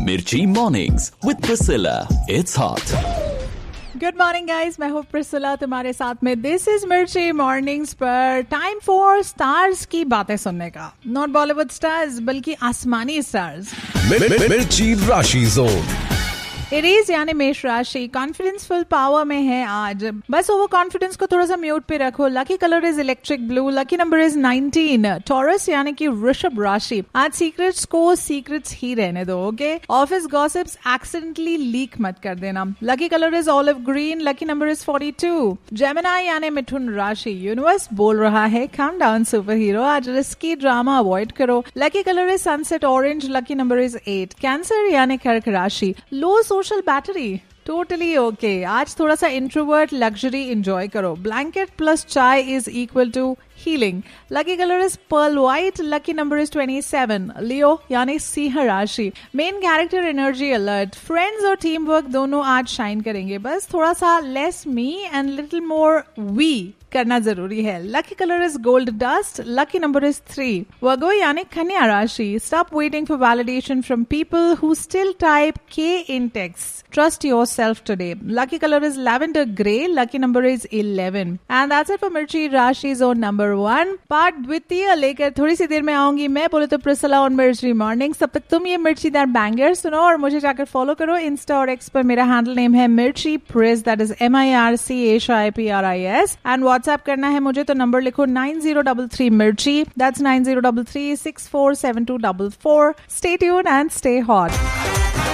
Mirchi Mornings with Priscilla. It's hot. Good morning guys, मैं हूँ Priscilla तुम्हारे साथ में. दिस इज मिर्ची मॉर्निंग्स पर टाइम फॉर स्टार्स की बातें सुनने का. नॉट बॉलीवुड स्टार्स बल्कि आसमानी स्टार्स. मिर्ची राशि जोन. एरीज यानी मेष राशि कॉन्फिडेंस फुल पावर में है आज. बस ओवर कॉन्फिडेंस को थोड़ा सा म्यूट पे रखो. Lucky colour is electric blue. Lucky number is 19. Taurus यानी कि वृषभ राशि, आज सीक्रेट्स को सीक्रेट्स ही रहने दो. Okay, office gossips accidentally leak मत कर देना. Lucky colour is olive green. Lucky number is 42. Gemini यानी मिथुन राशि, यूनिवर्स बोल रहा है काम डाउन सुपर हीरो, आज रिस्की ड्रामा अवॉइड करो. Lucky colour is sunset orange. Lucky number is 8. Cancer यानी कर्क राशि, लो सोशल बैटरी, टोटली ओके. आज थोड़ा सा इंट्रोवर्ट लग्जरी एंजॉय करो. ब्लैंकेट प्लस चाय is equal to healing. Lucky colour is pearl white. Lucky number is 27. लियो यानी सिंह राशि, main character energy alert. Friends और टीम वर्क दोनों आज शाइन करेंगे. बस थोड़ा सा less me and little more we करना जरूरी है. Lucky colour is gold dust. Lucky number is 3. वर्गो यानी कन्या राशि, stop waiting for validation from people who still type के इन text. Trust yourself today. Lucky colour is lavender grey. Lucky number is 11. And that's it for मिर्ची राशि zone number 1. Part द्वितीय लेकर थोड़ी सी देर में आऊंगी मैं. बोले तो प्रिसिला ऑन मिर्ची मॉर्निंग. तब तक तुम ये मिर्चीदार बैंगर सुनो और मुझे जाकर फॉलो करो इंस्टा और एक्स पर. मेरा हैंडल नेम है मिर्ची प्रिस, that is MIRCHIPRIS. And WhatsApp करना है मुझे तो नंबर लिखो 9033 मिर्ची, that's 9033 647244. Stay tuned and stay hot.